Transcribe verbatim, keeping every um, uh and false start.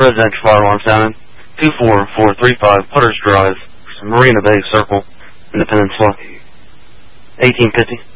Residential fire alarm sounded. two four four three five Putters Drive, Marina Bay Circle, in the Peninsula. eighteen fifty.